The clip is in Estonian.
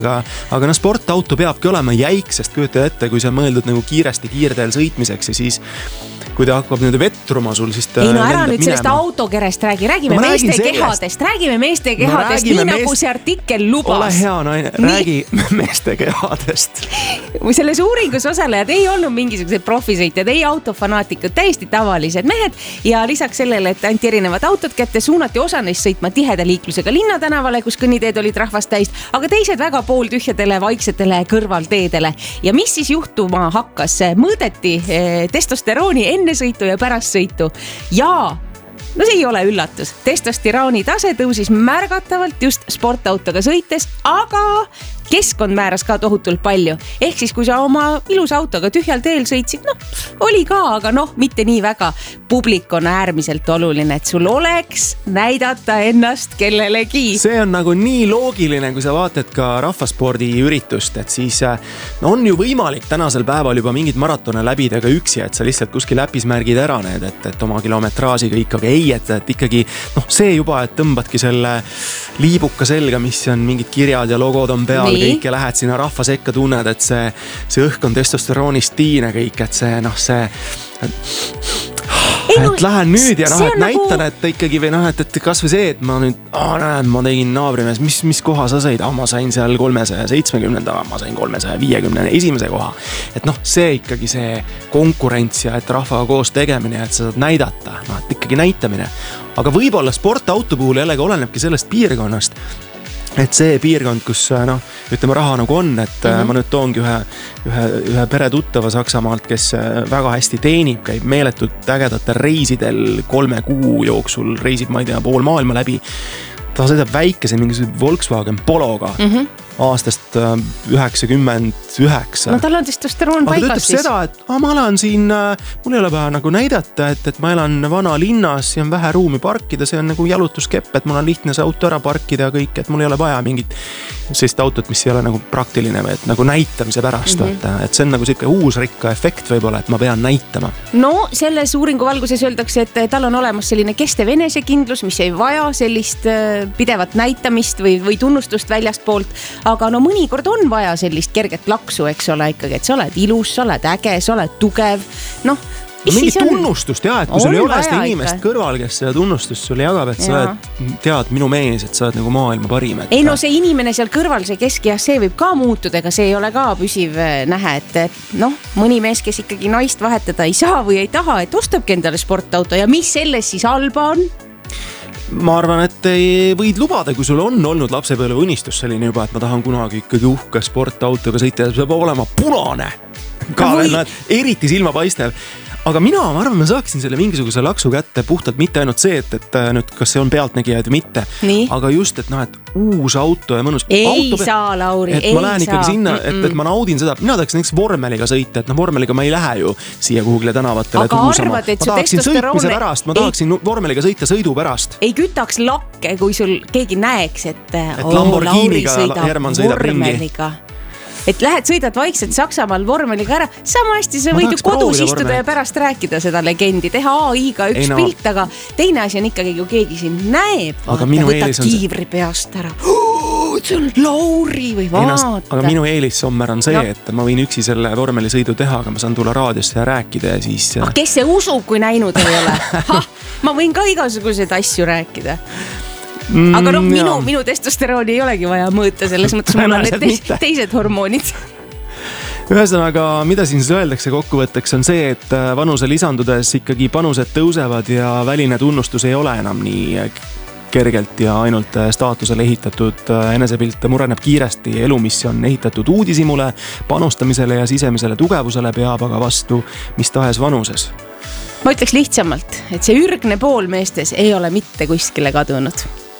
aga no sportauto peabki olema jäik, sest kujuta ette, kui see on mõeldud nagu kiiresti kiirteel sõitmiseks ja siis kui ta hakkab nüüd vetruma sul, siis ta ei no ära nüüd sellest autokerest räägime meeste kehadest, nii nagu see artikkel lubas. Ole hea naine, räägi meeste kehadest. Selles uuringus osalejad ei olnud mingisugused profisõitjad, ei autofanaatikud, täiesti tavalised mehed ja lisaks sellele, et anti erinevad autod kätte, suunati osa neist sõitma tiheda liiklusega linnatänavale, kus kõnniteed olid rahvast täis, aga teised väga pooltühjadele, vaiksetele kõrvalteedele. Ja mis siis juhtuma hakkas? Mõõdeti testosterooni enne sõitu ja pärast sõitu ja no see ei ole üllatus. Testosterooni tase tõusis märgatavalt just sportautoga sõites, aga keskkond määras ka tohutult palju. Ehk siis kui sa oma ilus autoga tühjal teel sõitsid, oli ka, aga mitte nii väga. Publik on äärmiselt oluline, et sul oleks näidata ennast kellelegi. See on nagu nii loogiline, kui sa vaatad ka rahvaspordi üritust, et siis on ju võimalik tänasel päeval juba mingid maratone läbida ka üksi, et sa lihtsalt kuskil äpis märgid ära need, et oma kilometraaži kõik, aga ei, et ikkagi see juba, et tõmbadki selle liibuka selga, mis on mingid kirjad ja logod on peal, kõik ja lähed sinna rahva sekka, tunned, et see õhk on testosteroonist tiine kõik, et et lähen nüüd ja et näitan, et ikkagi või et kas või see, et ma nüüd ma tegin naabrimees, mis koha sa sõid? Ma sain seal 370, ma sain 350 esimese koha. Et see ikkagi see konkurents ja et rahvaga koos tegemine, et sa saad näidata, et ikkagi näitamine. Aga võib-olla sportauto puhul jällegi olenebki sellest piirkonnast, et see piirkond, kus ütleme raha nagu on, et ma nüüd toongi ühe pere tuttava Saksamaalt, kes väga hästi teenib, käib meeletult ägedatel reisidel 3 kuu jooksul, reisib, ma ei tea, pool maailma läbi. Ta sõidab väikese mingisuguse Volkswagen Pologa aastast 99. No tal on testosteroon paigas. Aga ta ütleb seda, et ma elan siin, mul ei ole vaja nagu näidata, et ma elan vana linnas ja on vähe ruumi parkida, see on nagu jalutuskepp, et mul on lihtne see auto ära parkida ja kõik, et mul ei ole vaja mingit sellist autot, mis ei ole nagu praktiline või et nagu näitamise pärast, et see on nagu siuke uusrikka efekt võib-olla, et ma pean näitama. No selles uuringu valguses öeldakse, et tal on olemas selline kestev enesekindlus, mis ei vaja sellist pidevat näitamist või tunnustust väljast poolt, aga mõnikord on vaja sellist kerget laksu, eks ole ikkagi, et sa oled ilus, sa oled äge, sa oled tugev, mingi tunnustust jah, et kui sul ei ole seda inimest kõrval, kes seda tunnustust sulle jagab, et sa tead minu mees, et sa oled nagu maailma parim. Ei see inimene seal kõrval, see keskjah, see võib ka muutuda, ega see ei ole ka püsiv nähe, et mõni mees, kes ikkagi naist vahetada ei saa või ei taha, et ostabki endale sportauto ja mis selles siis halba on? Ma arvan, et võid lubada, kui sul on olnud lapsepõlve unistus selline juba, et ma tahan kunagi ikkagi uhke sportautoga sõita ja see peab olema punane. Ka veel eriti silma paistev. Aga ma arvan, ma saaksin selle mingisuguse laksu kätte puhtalt mitte ainult see, et nüüd kas see on pealtnägijaid või mitte, aga just, et uus auto ja mõnus saa, Lauri, et ma lähen ikkagi sinna, et ma naudin seda, mina tahaks näiteks vormeliga sõita, et vormeliga ma ei lähe ju siia kuhugile tänavatele tuusama. Ma tahaksin sõitmise pärast, ma tahaksin vormeliga sõita sõidu pärast. Ei kütaks lakke, kui sul keegi näeks, et Lamborghiniga Herman sõidab vormeliga. Et lähed, sõidad vaikselt Saksamaal vormeliga ära, sama hästi sa võid ju kodus istuda ja pärast rääkida seda legendi, teha AI-ga üks pilt, aga teine asi on ikkagi, kui keegi siin näeb, võtad kiivri peast ära. See on Lauri või vaata. Aga minu eelissommer on see, et ma võin üksi selle vormelisõidu teha, aga ma saan tulla raadiosse ja rääkida ja siis... Kes see usub, kui näinud ei ole? Ma võin ka igasuguseid asju rääkida. Aga minu testosterooni ei olegi vaja mõõta, selles mõttes mul on need teised hormoonid. Ühesõnaga, mida siin öeldakse kokkuvõtteks on see, et vanuse lisandudes ikkagi panused tõusevad ja väline tunnustus ei ole enam nii kergelt ja ainult staatusele ehitatud enesepilt mureneb kiiresti. Elu, mis on ehitatud uudishimule, panustamisele ja sisemisele tugevusele, peab aga vastu mis tahes vanuses. Ma ütleks lihtsamalt, et see ürgne pool meestes ei ole mitte kuskile kadunud.